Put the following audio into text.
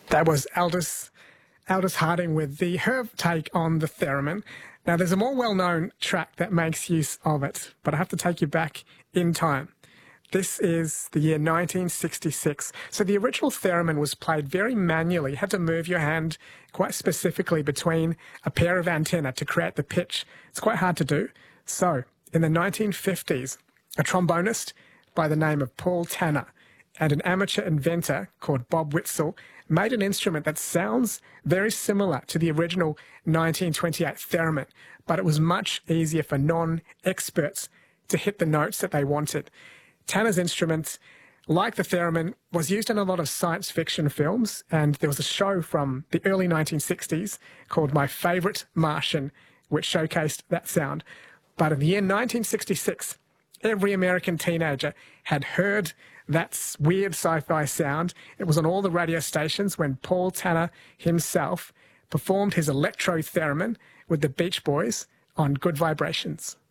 That was Aldous Harding with the Herb take on the theremin. Now, there's a more well-known track that makes use of it, but I have to take you back in time. This is the year 1966. So the original theremin was played very manually. You had to move your hand quite specifically between a pair of antennae to create the pitch. It's quite hard to do. So in the 1950s, a trombonist by the name of Paul Tanner and an amateur inventor called Bob Witzel made an instrument that sounds very similar to the original 1928 theremin, but it was much easier for non-experts to hit the notes that they wanted. Tanner's instrument, like the theremin, was used in a lot of science fiction films, and there was a show from the early 1960s called My Favorite Martian, which showcased that sound. But in the year 1966, every American teenager had heard that weird sci-fi sound. It was on all the radio stations when Paul Tanner himself performed his electro theremin with the Beach Boys on Good Vibrations.